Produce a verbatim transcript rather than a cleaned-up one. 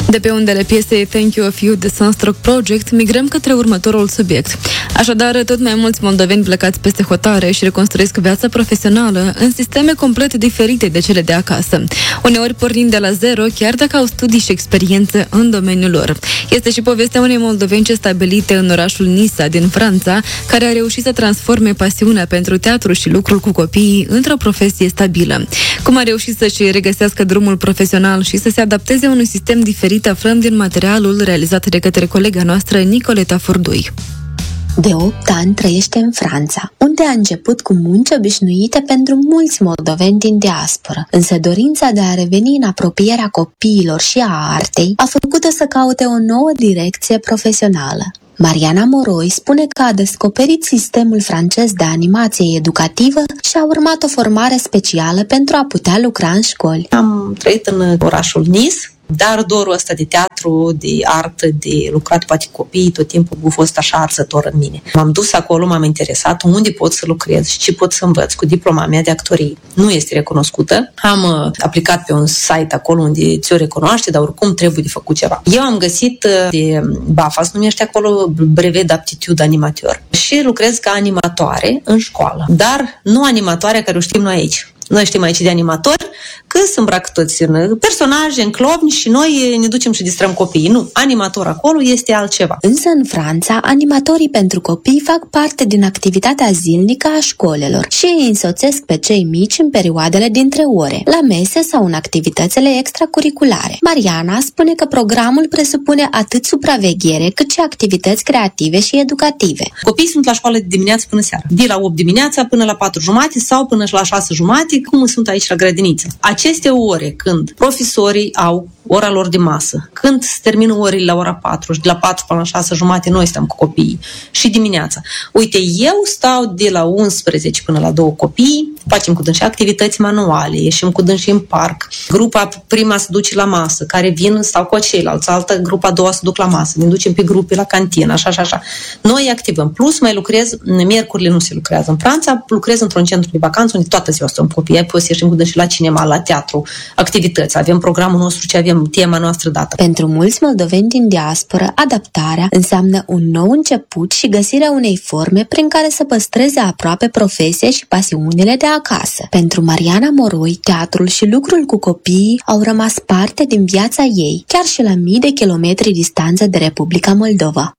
De pe undele piesei Thank You of You de Sunstroke Project, migrăm către următorul subiect. Așadar, tot mai mulți moldoveni plecați peste hotare și reconstruiesc viața profesională în sisteme complet diferite de cele de acasă. Uneori pornind de la zero, chiar dacă au studii și experiențe în domeniul lor. Este și povestea unei moldovence stabilite în orașul Nisa din Franța, care a reușit să transforme pasiunea pentru teatru și lucrul cu copiii într-o profesie stabilă. Cum a reușit să-și regăsească drumul profesional și să se adapteze unui sistem diferit, aflăm din materialul realizat de către colega noastră Nicoleta Furdui. De opt ani trăiește în Franța, unde a început cu munci obișnuite pentru mulți moldoveni din diasporă. Însă dorința de a reveni în apropierea copiilor și a artei a făcut-o să caute o nouă direcție profesională. Mariana Moroi spune că a descoperit sistemul francez de animație educativă și a urmat o formare specială pentru a putea lucra în școli. Am trăit în orașul Nice, dar dorul ăsta de teatru, de artă, de lucrat poate copiii, tot timpul a fost așa arsător în mine. M-am dus acolo, m-am interesat unde pot să lucrez și ce pot să învăț cu diploma mea de actorie. Nu este recunoscută. Am uh, aplicat pe un site acolo unde ți-o recunoaște, dar oricum trebuie de făcut ceva. Eu am găsit uh, de BAFAS, numește acolo brevet d'aptitude animator și lucrez ca animatoare în școală. Dar nu animatoarea care o știm noi aici. Noi știm aici de animatori că se îmbracă toți în personaje, în clovni și noi ne ducem și distrăm copiii. Nu, animator acolo este altceva. Însă în Franța, animatorii pentru copii fac parte din activitatea zilnică a școlilor și îi însoțesc pe cei mici în perioadele dintre ore, la mese sau în activitățile extracurriculare. Mariana spune că programul presupune atât supraveghere cât și activități creative și educative. Copiii sunt la școală de dimineață până seara, de la opt dimineața până la patru jumate sau până la șase jumate, cum sunt aici la grădiniță. Aceste ore când profesorii au ora lor de masă, când se termină orele la ora patru și de la patru până la șase jumate noi stăm cu copiii și dimineața. Uite, eu stau de la unsprezece până la două copii, facem cu dânsi activități manuale, ieșim cu dânsi în parc. Grupa prima se duce la masă, care vin, stau cu ceilalți, altă grupa a doua se duc la masă, ne ducem pe grupe la cantină, așa și așa. Noi activăm. Plus mai lucrez, miercurile nu se lucrează în Franța, lucrez într-un centru de vacanță unde toată ziua stăm copii, poți să ieșim cu dânsi la cinema, la teatru, activități, avem programul nostru ce avem tema noastră dată. Pentru mulți moldoveni din diasporă, adaptarea înseamnă un nou început și găsirea unei forme prin care să păstreze aproape profesia și pasiunile de acasă. Pentru Mariana Moroi, teatrul și lucrul cu copiii au rămas parte din viața ei, chiar și la mii de kilometri distanță de Republica Moldova.